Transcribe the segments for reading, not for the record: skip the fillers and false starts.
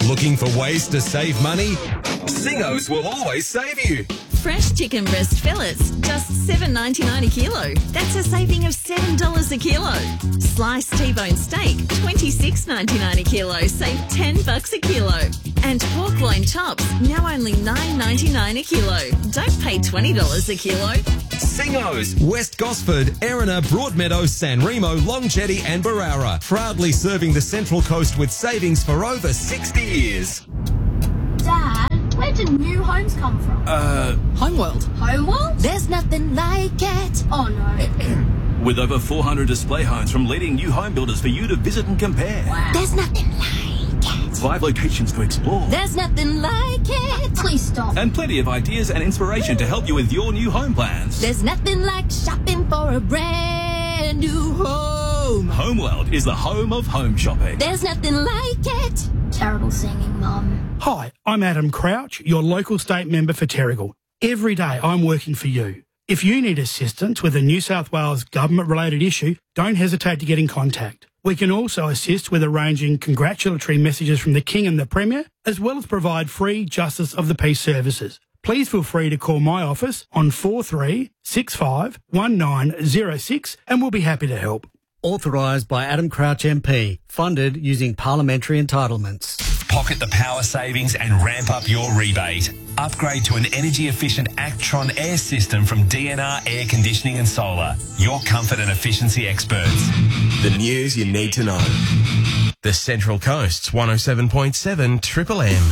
Looking for ways to save money? Singos will always save you. Fresh chicken breast fillets, just $7.99 a kilo. That's a saving of $7 a kilo. Sliced T-bone steak, $26.99 a kilo. Save $10 a kilo. And pork loin chops, now only $9.99 a kilo. Don't pay $20 a kilo. Singos, West Gosford, Erina, Broadmeadow, San Remo, Long Jetty and Barara. Proudly serving the Central Coast with savings for over 60 years. Dad, where do new homes come from? Homeworld. Homeworld? There's nothing like it. Oh no. With over 400 display homes from leading new home builders for you to visit and compare. Wow. There's nothing like it. 5 locations to explore. There's nothing like it. Please stop. And plenty of ideas and inspiration to help you with your new home plans. There's nothing like shopping for a brand new home. Homeworld is the home of home shopping. There's nothing like it. Terrible singing, Mum. Hi, I'm Adam Crouch, your local state member for Terrigal. Every day I'm working for you. If you need assistance with a New South Wales government-related issue, don't hesitate to get in contact. We can also assist with arranging congratulatory messages from the King and the Premier, as well as provide free Justice of the Peace services. Please feel free to call my office on 4365 1906 and we'll be happy to help. Authorised by Adam Crouch MP. Funded using parliamentary entitlements. Pocket the power savings and ramp up your rebate. Upgrade to an energy-efficient Actron air system from DNR Air Conditioning and Solar. Your comfort and efficiency experts. The news you need to know. The Central Coast's 107.7 Triple M.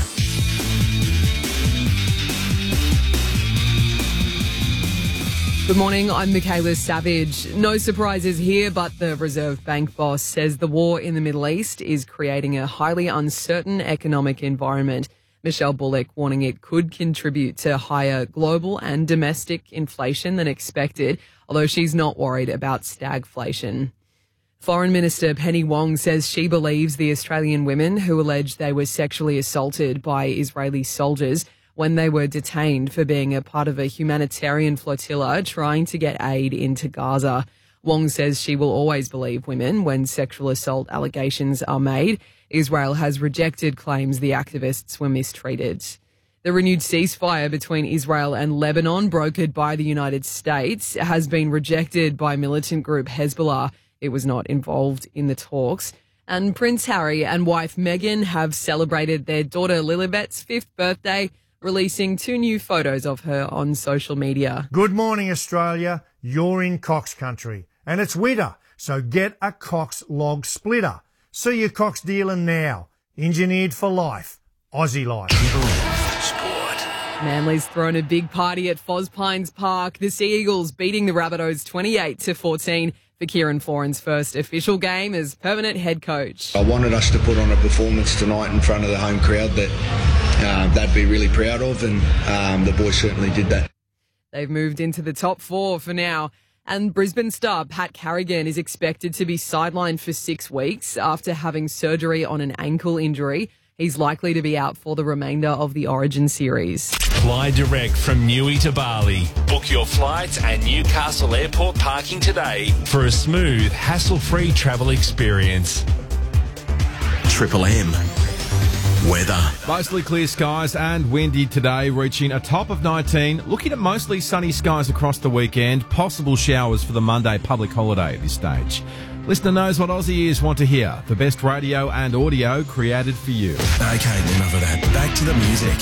Good morning, I'm Michaela Savage. No surprises here, but the Reserve Bank boss says the war in the Middle East is creating a highly uncertain economic environment. Michelle Bullock warning it could contribute to higher global and domestic inflation than expected, although she's not worried about stagflation. Foreign Minister Penny Wong says she believes the Australian women who allege they were sexually assaulted by Israeli soldiers when they were detained for being a part of a humanitarian flotilla trying to get aid into Gaza. Wong says she will always believe women when sexual assault allegations are made. Israel has rejected claims the activists were mistreated. The renewed ceasefire between Israel and Lebanon, brokered by the United States, has been rejected by militant group Hezbollah. It was not involved in the talks. And Prince Harry and wife Meghan have celebrated their daughter Lilibet's 5th birthday, releasing 2 new photos of her on social media. Good morning, Australia. You're in Cox country, and it's winter, so get a Cox log splitter. See your Cox dealer now. Engineered for life. Aussie life. Sport. Manly's thrown a big party at Fospines Park. The Sea Eagles beating the Rabbitohs 28-14 for Kieran Foran's first official game as permanent head coach. I wanted us to put on a performance tonight in front of the home crowd that they'd be really proud of, and the boys certainly did that. They've moved into the top 4 for now. And Brisbane star Pat Carrigan is expected to be sidelined for 6 weeks after having surgery on an ankle injury. He's likely to be out for the remainder of the Origin series. Fly direct from Newey to Bali. Book your flights and Newcastle Airport parking today for a smooth, hassle-free travel experience. Triple M. Weather. Mostly clear skies and windy today, reaching a top of 19. Looking at mostly sunny skies across the weekend. Possible showers for the Monday public holiday at this stage. Listener knows what Aussie ears want to hear. The best radio and audio created for you. Okay, enough of that. Back to the music.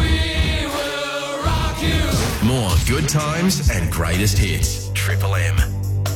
We will rock you. More good times and greatest hits. Triple M.